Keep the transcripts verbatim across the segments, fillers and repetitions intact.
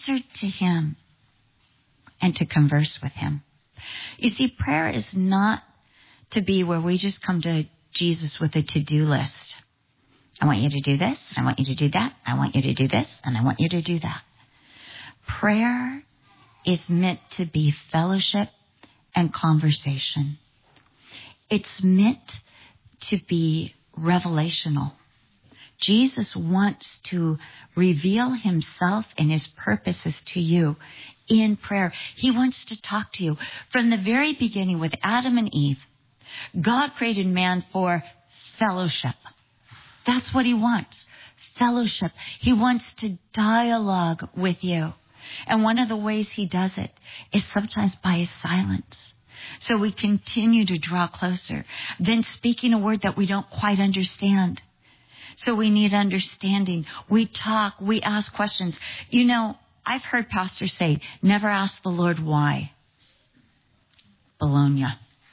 answer to him and to converse with him. You see, prayer is not to be where we just come to Jesus with a to-do list. I want you to do this. I want you to do that. I want you to do this. And I want you to do that. Prayer is meant to be fellowship and conversation. It's meant to be revelational. Jesus wants to reveal himself and his purposes to you in prayer. He wants to talk to you. From the very beginning with Adam and Eve, God created man for fellowship. That's what he wants. Fellowship. He wants to dialogue with you. And one of the ways he does it is sometimes by his silence. So we continue to draw closer. Then speaking a word that we don't quite understand. So we need understanding. We talk. We ask questions. You know, I've heard pastors say, never ask the Lord why. Bologna.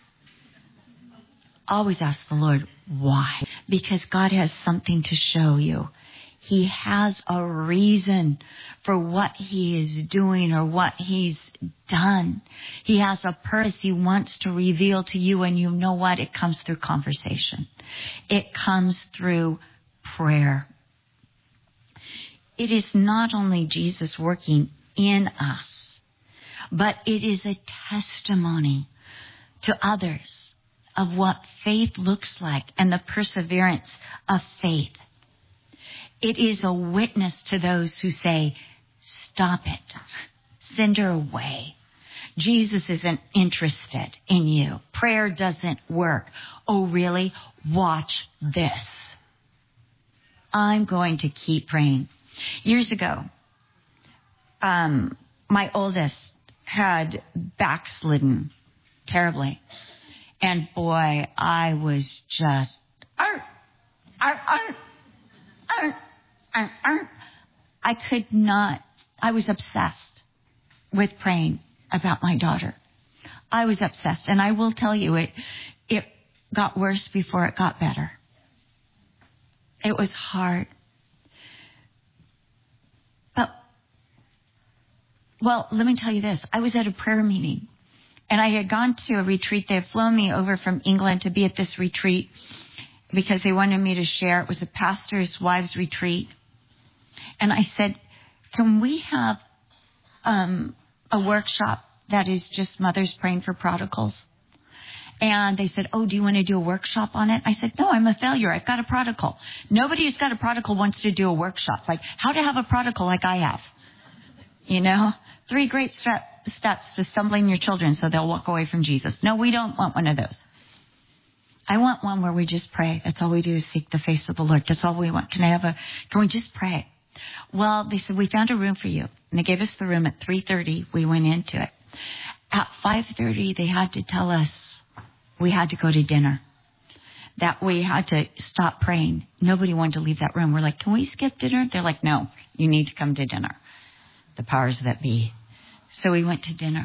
Always ask the Lord why. Because God has something to show you. He has a reason for what he is doing or what he's done. He has a purpose he wants to reveal to you. And you know what? It comes through conversation. It comes through prayer. It is not only Jesus working in us, but it is a testimony to others of what faith looks like and the perseverance of faith. It is a witness to those who say, stop it, send her away. Jesus isn't interested in you. Prayer doesn't work. Oh, really? Watch this. I'm going to keep praying. Years ago, um, my oldest had backslidden terribly. And boy, I was just, arr, arr, arr, arr, arr, arr. I could not, I was obsessed with praying about my daughter. I was obsessed. And I will tell you, it, it got worse before it got better. It was hard. But, well, let me tell you this. I was at a prayer meeting. And I had gone to a retreat. They had flown me over from England to be at this retreat because they wanted me to share. It was a pastor's wives retreat. And I said, can we have um, a workshop that is just mothers praying for prodigals? And they said, oh, do you want to do a workshop on it? I said, no, I'm a failure. I've got a prodigal. Nobody who's got a prodigal wants to do a workshop. Like how to have a prodigal like I have. You know, three great steps. steps to stumbling your children so they'll walk away from Jesus. No, we don't want one of those. I want one where we just pray. That's all we do is seek the face of the Lord. That's all we want. Can I have a, can we just pray? Well, they said, we found a room for you. And they gave us the room at three thirty. We went into it. At five thirty, they had to tell us we had to go to dinner. That we had to stop praying. Nobody wanted to leave that room. We're like, can we skip dinner? They're like, no, you need to come to dinner. The powers that be. So we went to dinner.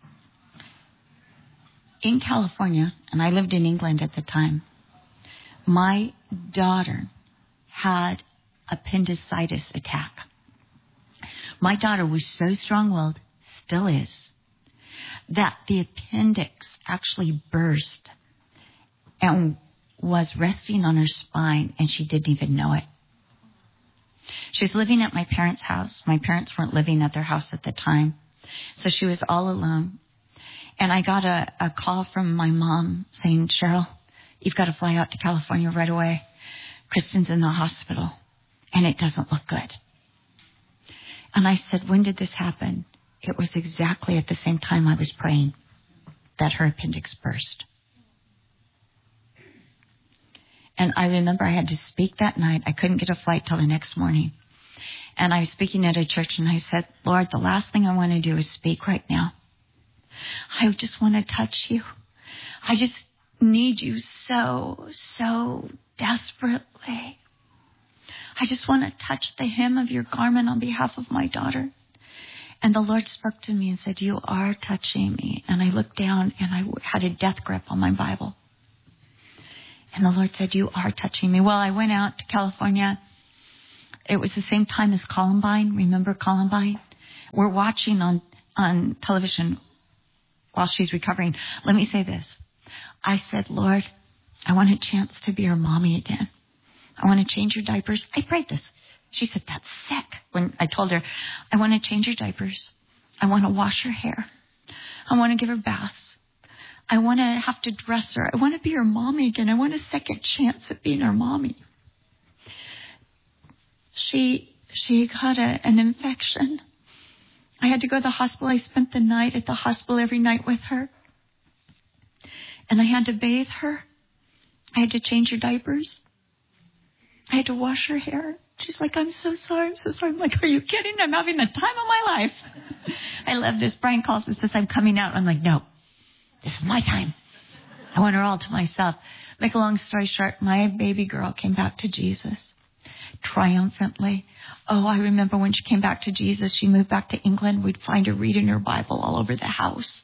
In California, and I lived in England at the time, my daughter had appendicitis attack. My daughter was so strong-willed, still is, that the appendix actually burst and was resting on her spine, and she didn't even know it. She was living at my parents' house. My parents weren't living at their house at the time. So she was all alone. And I got a, a call from my mom saying, Cheryl, you've got to fly out to California right away. Kristen's in the hospital, and it doesn't look good. And I said, when did this happen? It was exactly at the same time I was praying that her appendix burst. And I remember I had to speak that night. I couldn't get a flight till the next morning. And I was speaking at a church, and I said, Lord, the last thing I want to do is speak right now. I just want to touch you. I just need you so, so desperately. I just want to touch the hem of your garment on behalf of my daughter. And the Lord spoke to me and said, you are touching me. And I looked down, and I had a death grip on my Bible. And the Lord said, you are touching me. Well, I went out to California. It was the same time as Columbine. Remember Columbine? We're watching on, on television while she's recovering. Let me say this. I said, Lord, I want a chance to be her mommy again. I want to change her diapers. I prayed this. She said, that's sick. When I told her, I want to change her diapers. I want to wash her hair. I want to give her baths. I want to have to dress her. I want to be her mommy again. I want a second chance at being her mommy. She, she got a, an infection. I had to go to the hospital. I spent the night at the hospital every night with her. And I had to bathe her. I had to change her diapers. I had to wash her hair. She's like, I'm so sorry. I'm so sorry. I'm like, are you kidding? I'm having the time of my life. I love this. Brian calls and says, I'm coming out. I'm like, no, this is my time. I want her all to myself. Make a long story short, my baby girl came back to Jesus triumphantly. Oh, I remember when she came back to Jesus, she moved back to England. We'd find her reading her Bible all over the house.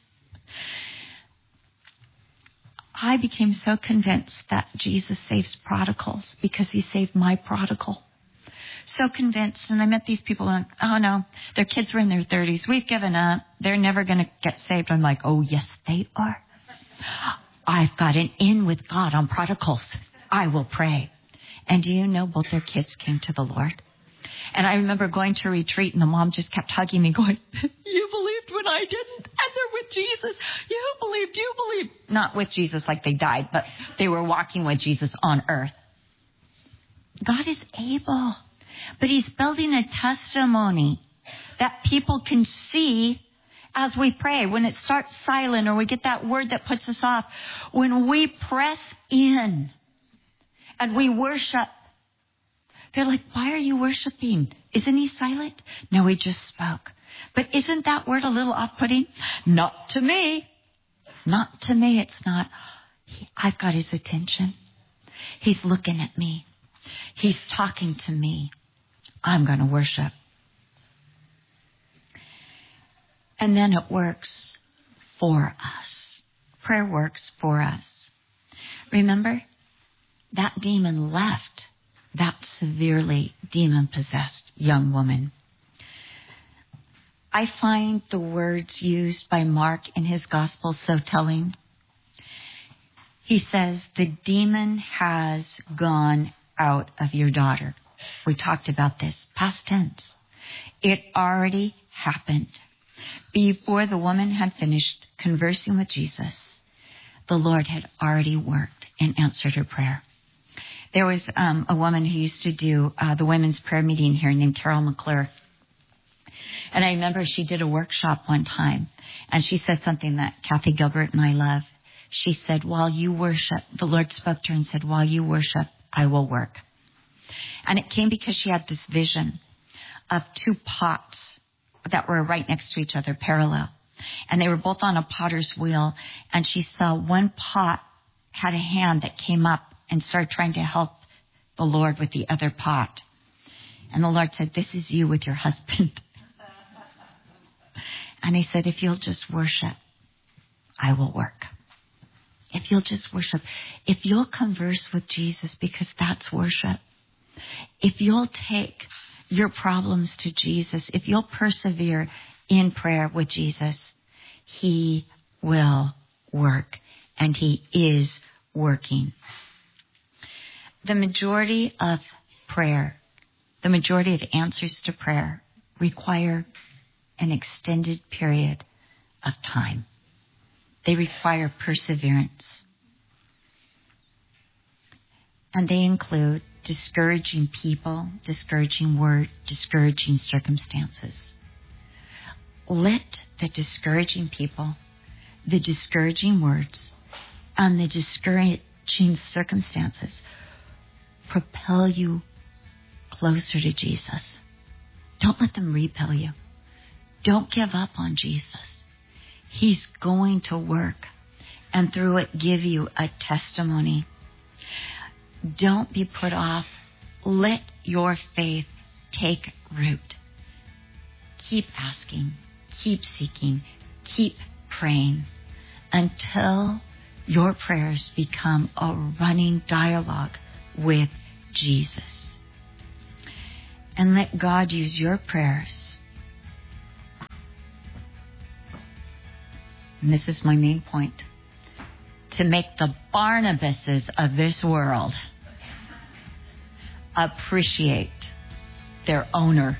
I became so convinced that Jesus saves prodigals because he saved my prodigal. So convinced. And I met these people and, oh no, their kids were in their thirties. We've given up. They're never going to get saved. I'm like, oh yes, they are. I've got an in with God on prodigals. I will pray. And do you know, both their kids came to the Lord. And I remember going to a retreat and the mom just kept hugging me going, you believed when I didn't. And they're with Jesus. You believed, you believed. Not with Jesus like they died, but they were walking with Jesus on earth. God is able. But he's building a testimony that people can see as we pray. When it starts silent or we get that word that puts us off. When we press in and we worship. They're like, why are you worshiping? Isn't he silent? No, he just spoke. But isn't that word a little off-putting? Not to me. Not to me, it's not. He, I've got his attention. He's looking at me. He's talking to me. I'm going to worship. And then it works for us. Prayer works for us. Remember, that demon left that severely demon-possessed young woman. I find the words used by Mark in his gospel so telling. He says, the demon has gone out of your daughter. We talked about this, past tense. It already happened. Before the woman had finished conversing with Jesus, the Lord had already worked and answered her prayer. There was um, a woman who used to do uh, the women's prayer meeting here named Carol McClure. And I remember she did a workshop one time, and she said something that Kathy Gilbert and I love. She said, while you worship, the Lord spoke to her and said, while you worship, I will work. And it came because she had this vision of two pots that were right next to each other, parallel. And they were both on a potter's wheel. And she saw one pot had a hand that came up and started trying to help the Lord with the other pot. And the Lord said, this is you with your husband. And he said, if you'll just worship, I will work. If you'll just worship, if you'll converse with Jesus, because that's worship. If you'll take your problems to Jesus, if you'll persevere in prayer with Jesus, he will work, and he is working. The majority of prayer, the majority of answers to prayer require an extended period of time. They require perseverance. And they include discouraging people, discouraging word, discouraging circumstances. Let the discouraging people, the discouraging words, and the discouraging circumstances propel you closer to Jesus. Don't let them repel you. Don't give up on Jesus. He's going to work, and through it give you a testimony. Don't be put off. Let your faith take root. Keep asking, keep seeking, keep praying until your prayers become a running dialogue with Jesus. And let God use your prayers and this is my main point, to make the Barnabases of this world appreciate their owner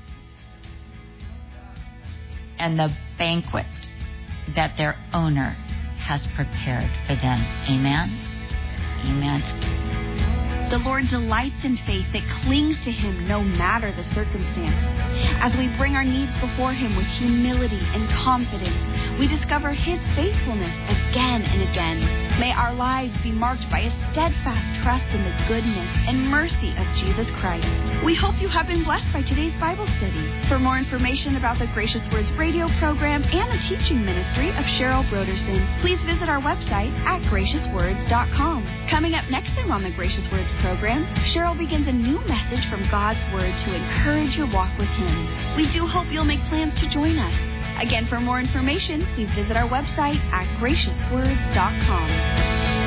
and the banquet that their owner has prepared for them. Amen? Amen. The Lord delights in faith that clings to Him no matter the circumstance. As we bring our needs before Him with humility and confidence, we discover His faithfulness again and again. May our lives be marked by a steadfast trust in the goodness and mercy of Jesus Christ. We hope you have been blessed by today's Bible study. For more information about the Gracious Words radio program and the teaching ministry of Cheryl Broderson, please visit our website at gracious words dot com. Coming up next time on the Gracious Words program, Cheryl begins a new message from God's Word to encourage your walk with Him. We do hope you'll make plans to join us. Again, for more information, please visit our website at gracious words dot com.